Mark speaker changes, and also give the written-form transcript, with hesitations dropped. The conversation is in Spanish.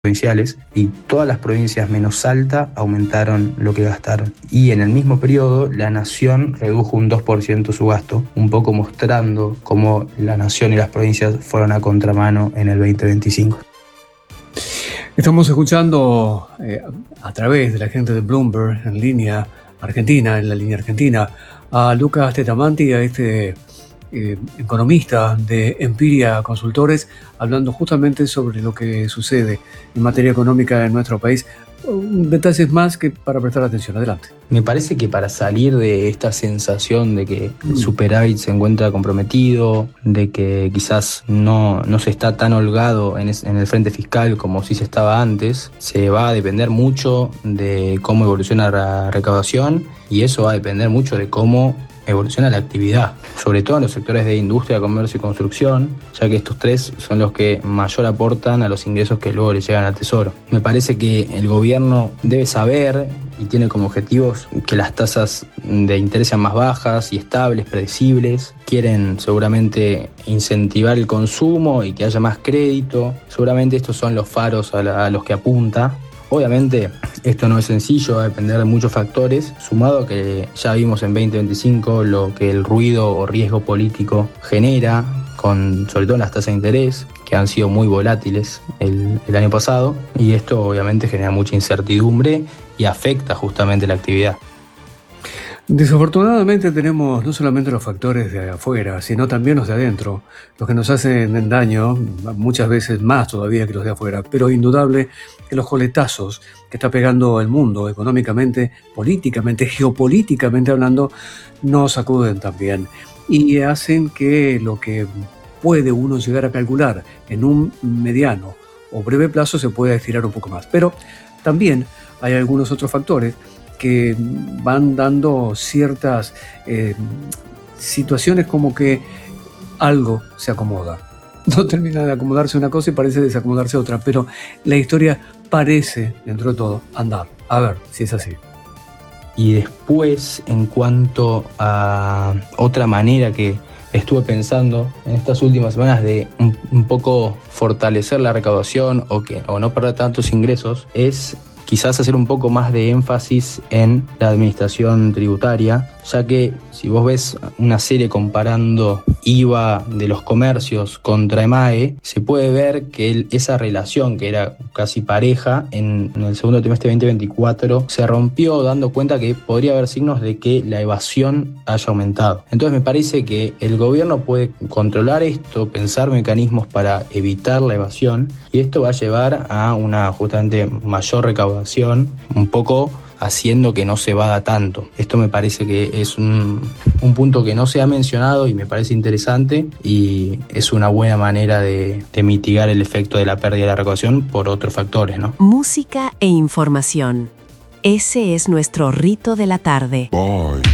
Speaker 1: provinciales y todas las provincias menos Salta aumentaron lo que gastaron. Y en el mismo periodo la nación redujo un 2% su gasto, un poco mostrando cómo la nación y las provincias fueron a contramano en el 2025.
Speaker 2: Estamos escuchando a través de la gente de Bloomberg en línea argentina, en la línea argentina, a Lucas Tetamanti, a este economista de Empiria Consultores, hablando justamente sobre lo que sucede en materia económica en nuestro país. Detalles más que para prestar atención. Adelante.
Speaker 1: Me parece que para salir de esta sensación de que el superávit se encuentra comprometido, de que quizás no se está tan holgado en el frente fiscal como sí se estaba antes, se va a depender mucho de cómo evoluciona la recaudación y eso va a depender mucho de cómo evoluciona la actividad, sobre todo en los sectores de industria, comercio y construcción, ya que estos tres son los que mayor aportan a los ingresos que luego le llegan al Tesoro. Me parece que el gobierno debe saber y tiene como objetivos que las tasas de interés sean más bajas y estables, predecibles. Quieren seguramente incentivar el consumo y que haya más crédito. Seguramente estos son los faros a los que apunta. Obviamente esto no es sencillo, va a depender de muchos factores, sumado a que ya vimos en 2025 lo que el ruido o riesgo político genera, sobre todo en las tasas de interés, que han sido muy volátiles el año pasado, y esto obviamente genera mucha incertidumbre y afecta justamente la actividad.
Speaker 2: Desafortunadamente tenemos no solamente los factores de afuera, sino también los de adentro, los que nos hacen daño, muchas veces más todavía que los de afuera, pero indudable que los coletazos que está pegando el mundo económicamente, políticamente, geopolíticamente hablando, nos sacuden también y hacen que lo que puede uno llegar a calcular en un mediano o breve plazo se pueda estirar un poco más. Pero también hay algunos otros factores que van dando ciertas situaciones como que algo se acomoda. No termina de acomodarse una cosa y parece desacomodarse otra, pero la historia parece, dentro de todo, andar. A ver si es así.
Speaker 1: Y después, en cuanto a otra manera que estuve pensando en estas últimas semanas de un poco fortalecer la recaudación o no perder tantos ingresos, es quizás hacer un poco más de énfasis en la administración tributaria, ya que si vos ves una serie comparando IVA de los comercios contra EMAE, se puede ver que esa relación que era casi pareja en el segundo trimestre de 2024 se rompió, dando cuenta que podría haber signos de que la evasión haya aumentado. Entonces me parece que el gobierno puede controlar esto, pensar mecanismos para evitar la evasión, y esto va a llevar a una justamente mayor recaudación, un poco haciendo que no se vada tanto. Esto me parece que es un punto que no se ha mencionado y me parece interesante, y es una buena manera de mitigar el efecto de la pérdida de la recaudación por otros factores, ¿no?
Speaker 3: Música e información. Ese es nuestro rito de la tarde.
Speaker 4: Bye.